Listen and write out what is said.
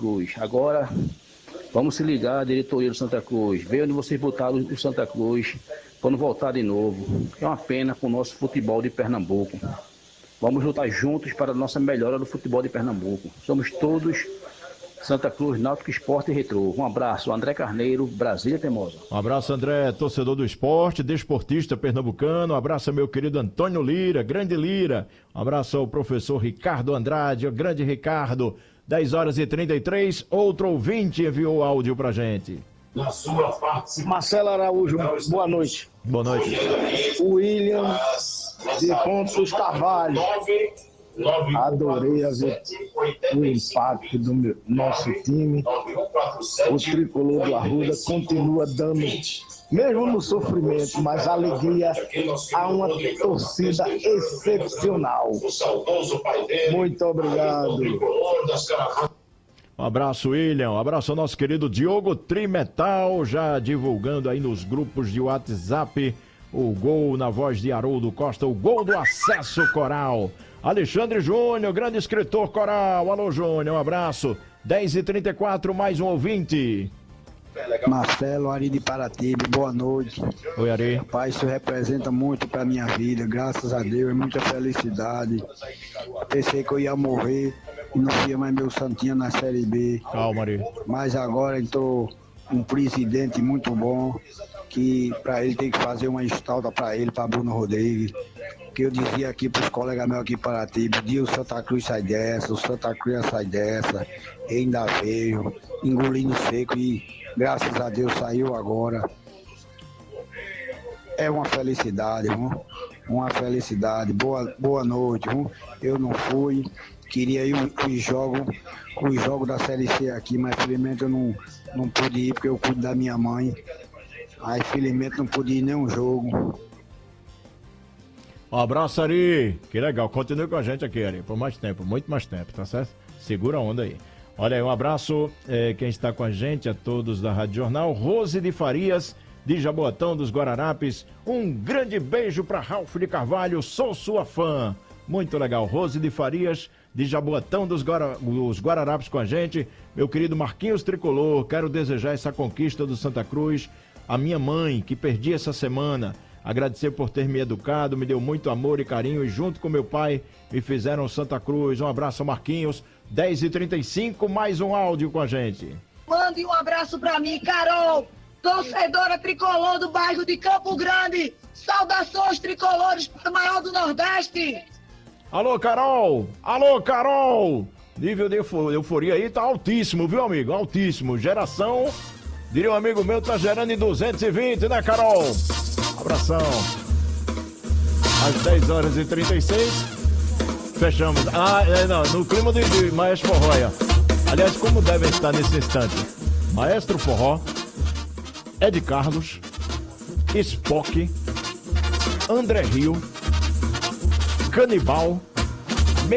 Cruz. Agora, vamos se ligar, diretoria do Santa Cruz. Vê onde vocês botaram o Santa Cruz para não voltar de novo. É uma pena com o nosso futebol de Pernambuco. Vamos lutar juntos para a nossa melhora do futebol de Pernambuco. Somos todos Santa Cruz, Náutico, Esporte e Retrô. Um abraço, André Carneiro, Brasília Teimosa. Um abraço, André, torcedor do esporte, desportista pernambucano. Um abraço ao meu querido Antônio Lira, grande Lira. Um abraço ao professor Ricardo Andrade, o grande Ricardo. 10h33, outro ouvinte enviou áudio pra gente. Na sua participação. Marcelo Araújo, boa noite. Boa noite. William de Pontos Carvalho. Adorei o impacto do nosso time. O tricolor do Arruda continua dando, mesmo no sofrimento, mas alegria a uma torcida excepcional. Muito obrigado. Um abraço, William. Um abraço ao nosso querido Diogo Trimetal, já divulgando aí nos grupos de WhatsApp o gol na voz de Haroldo Costa, o gol do acesso Coral. Alexandre Júnior, grande escritor Coral. Alô, Júnior, um abraço. 10h34, mais um ouvinte. Marcelo, Ari de Paratibe, boa noite. Oi, Ari. Pai, isso representa muito pra minha vida, graças a Deus, é muita felicidade. Pensei que eu ia morrer e não via mais meu Santinha na Série B. Calma, Ari. Mas agora estou um presidente muito bom, que para ele tem que fazer uma estalta para ele, para Bruno Rodrigues. Que eu dizia aqui para os colegas meus aqui para Paratibe, dia o Santa Cruz sai dessa, o Santa Cruz sai dessa, eu ainda vejo, engolindo seco e graças a Deus saiu agora. É uma felicidade, viu? Uma felicidade. Boa noite, viu? Eu não fui, queria ir os jogos da Série C aqui, mas infelizmente eu não pude ir porque eu cuido da minha mãe. Aí infelizmente não pude ir em nenhum jogo. Um abraço, Ari. Que legal. Continue com a gente aqui, Ari, por mais tempo, muito mais tempo, tá certo? Segura a onda aí. Olha aí, um abraço, quem está com a gente, a todos da Rádio Jornal. Rose de Farias, de Jaboatão dos Guararapes. Um grande beijo para Ralf de Carvalho, sou sua fã. Muito legal. Rose de Farias, de Jaboatão dos Guararapes com a gente. Meu querido Marquinhos Tricolor, quero desejar essa conquista do Santa Cruz. A minha mãe, que perdi essa semana. Agradecer por ter me educado, me deu muito amor e carinho e junto com meu pai me fizeram Santa Cruz. Um abraço, Marquinhos. 10h35, mais um áudio com a gente. Mande um abraço pra mim, Carol, torcedora tricolor do bairro de Campo Grande. Saudações tricolores para o maior do Nordeste. Alô, Carol! Alô, Carol! Nível de euforia aí tá altíssimo, viu, amigo? Altíssimo. Geração, diria um amigo meu, tá gerando em 220, né, Carol? Abração. Às 10h36, fechamos. Não, no clima de Maestro Forró, aliás, como devem estar nesse instante? Maestro Forró, Ed Carlos, Spock, André Rio, Canibal,